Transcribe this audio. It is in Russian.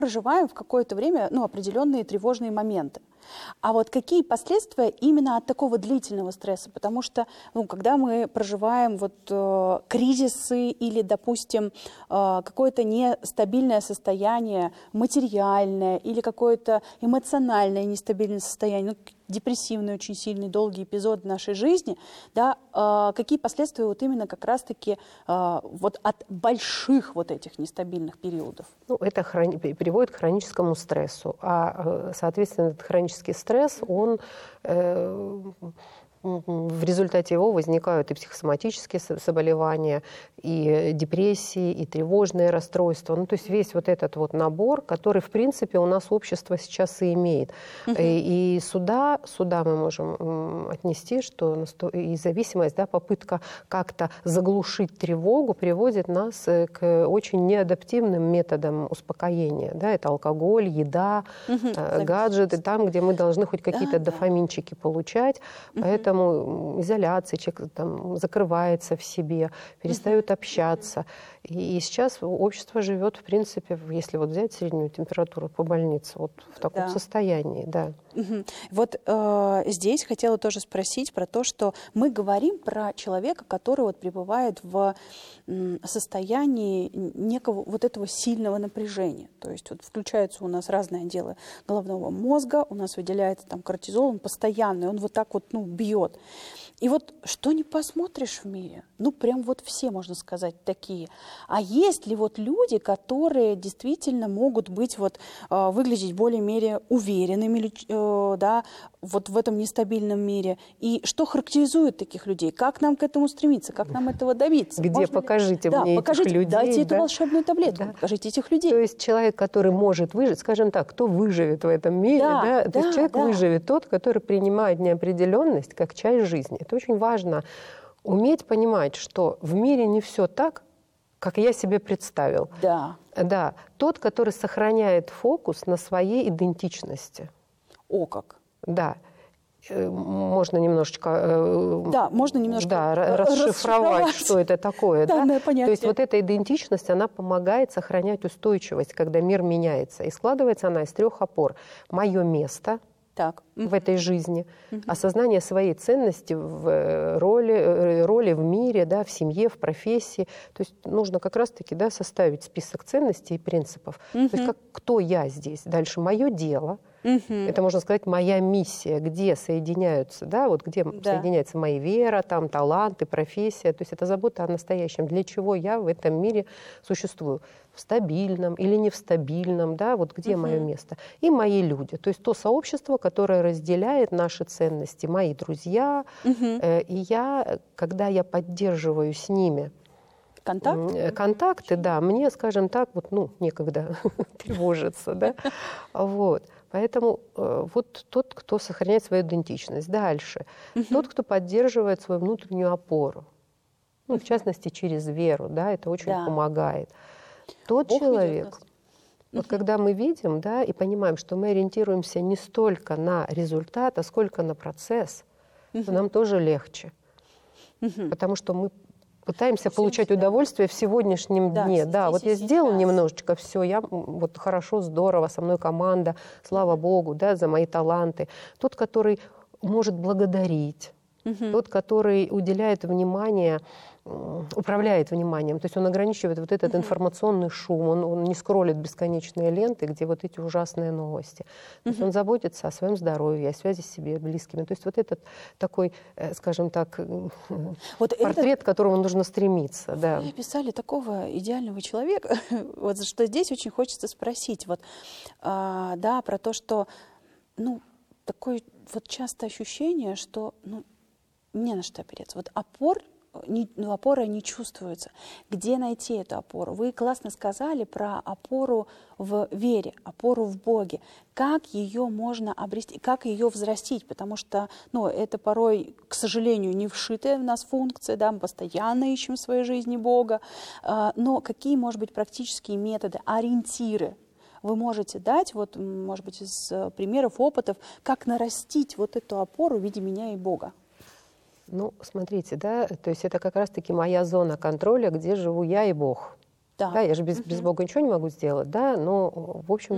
проживаем в какое-то время, ну, определенные тревожные моменты. А вот какие последствия именно от такого длительного стресса? Потому что, ну, когда мы проживаем вот кризисы или, допустим, какое-то нестабильное состояние материальное или какое-то эмоциональное нестабильное состояние, ну, депрессивный, очень сильный, долгий эпизод в нашей жизни, да, какие последствия вот именно как раз-таки вот от больших вот этих нестабильных периодов? Ну, это приводит к хроническому стрессу, а, соответственно, этот хронический стресс, он в результате его возникают и психосоматические заболевания, и депрессии, и тревожные расстройства. Ну, то есть весь вот этот вот набор, который, в принципе, у нас общество сейчас и имеет. И сюда мы можем отнести, что и зависимость, да, попытка как-то заглушить тревогу приводит нас к очень неадаптивным методам успокоения. Да, это алкоголь, еда, гаджеты, там, где мы должны хоть какие-то дофаминчики получать. Поэтому изоляция, человек там закрывается в себе, перестает общаться. И сейчас общество живет, в принципе, если вот взять среднюю температуру по больнице, вот в таком состоянии, да. Вот здесь хотела тоже спросить про то, что мы говорим про человека, который вот пребывает в состоянии некого вот этого сильного напряжения. То есть вот включаются у нас разные отделы головного мозга, у нас выделяется там кортизол, он постоянный, он вот так вот, ну, бьет. И вот что не посмотришь в мире, ну прям вот все, можно сказать, такие. А есть ли вот люди, которые действительно могут быть вот, выглядеть более-менее уверенными, да, вот в этом нестабильном мире? И что характеризует таких людей? Как нам к этому стремиться? Как нам этого добиться? Где покажите мне покажите, этих людей? Дайте эту волшебную таблетку, покажите этих людей. То есть человек, который может выжить, скажем так, кто выживет в этом мире, то есть человек выживет тот, который принимает неопределенность как часть жизни. Это очень важно уметь понимать, что в мире не все так, как я себе представил. Да. Тот, который сохраняет фокус на своей идентичности. О как! Да. Можно немножечко, расшифровать, что это такое. Да? То есть вот эта идентичность, она помогает сохранять устойчивость, когда мир меняется. И складывается она из 3 опор. Мое место в этой жизни, осознание своей ценности в роли в мире, да, в семье, в профессии. То есть нужно как раз-таки, да, составить список ценностей и принципов. То есть кто я здесь? Дальше мое дело. Это, можно сказать, моя миссия, где соединяются, да, вот где соединяется моя вера, там, таланты, профессия. То есть это забота о настоящем. Для чего я в этом мире существую? В стабильном или не в стабильном, да, вот где мое место. И мои люди. То есть то сообщество, которое разделяет наши ценности, мои друзья. И я, когда я поддерживаю с ними контакты, да, мне, скажем так, вот, ну, некогда тревожиться, да, вот. Поэтому вот тот, кто сохраняет свою идентичность. Дальше. Тот, кто поддерживает свою внутреннюю опору. Ну, в частности, через веру, да, это очень помогает. Тот человек, вот когда мы видим, да, и понимаем, что мы ориентируемся не столько на результат, а сколько на процесс, то нам тоже легче. Потому что мы пытаемся получать удовольствие в сегодняшнем дне. Да, вот я сделал немножечко, все, я вот хорошо, здорово, со мной команда, слава Богу, да, за мои таланты. Тот, который может благодарить, тот, который уделяет внимание, управляет вниманием, то есть он ограничивает вот этот информационный шум, он не скроллит бесконечные ленты, где вот эти ужасные новости. То есть он заботится о своем здоровье, о связи с себе близкими. То есть вот этот такой, скажем так, вот портрет, к которому нужно стремиться. Да. Вы описали такого идеального человека, вот что здесь очень хочется спросить, вот, да, про то, что, ну, такое вот часто ощущение, что, ну, не на что опереться. Вот опора не чувствуется. Где найти эту опору? Вы классно сказали про опору в вере, опору в Боге. Как ее можно обрести, как ее взрастить? Потому что, ну, это порой, к сожалению, не вшитая в нас функция, да, мы постоянно ищем в своей жизни Бога. Но какие, может быть, практические методы, ориентиры вы можете дать, вот, может быть, из примеров, опытов, как нарастить вот эту опору в виде меня и Бога? Ну, смотрите, да, то есть это как раз-таки моя зона контроля, где живу я и Бог. Да, я же без Бога ничего не могу сделать, да, но, в общем-то,